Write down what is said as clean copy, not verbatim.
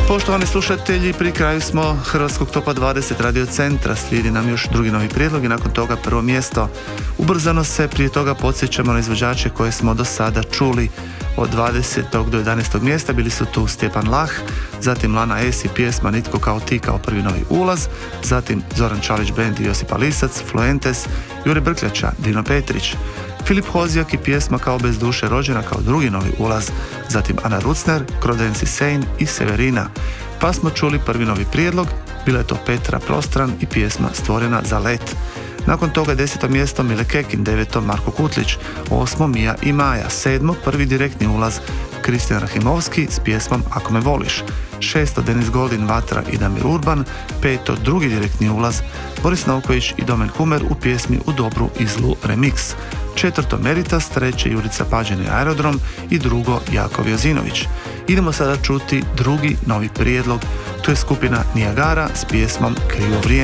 Poštovani slušatelji, pri kraju smo Hrvatskog topa 20 Radio Centra. Slijedi nam još drugi novi prijedlog i nakon toga prvo mjesto. Ubrzano se prije toga podsjećamo na izvođače koje smo do sada čuli. Od 20. do 11. mjesta bili su tu Stjepan Lah, zatim Lana S i pjesma Nitko kao ti kao prvi novi ulaz, zatim Zoran Čalić Band i Josipa Lisac, Fluentes, Jure Brkljača, Dino Petrić, Filip Hozijak i pjesma Kao bez duše rođena kao drugi novi ulaz, zatim Ana Rucner, Crodensi Sane i Severina. Pa smo čuli prvi novi prijedlog, bila je to Petra Prostran i pjesma Stvorena za let. Nakon toga 10. mjesto Mile Kekin, 9. Marko Kutlić, 8. Mija i Maja, 7. prvi direktni ulaz Kristijan Rahimovski s pjesmom Ako me voliš, 6. Denis Goldin, Vatra i Damir Urban, 5. drugi direktni ulaz Boris Novković i Domen Humer u pjesmi U dobru i zlu remix, 4. Meritas, 3. Jurica Pađen i Aerodrom i 2. Jakov Jozinović. Idemo sada čuti drugi novi prijedlog, to je skupina Niagara s pjesmom Krivo vrijeme.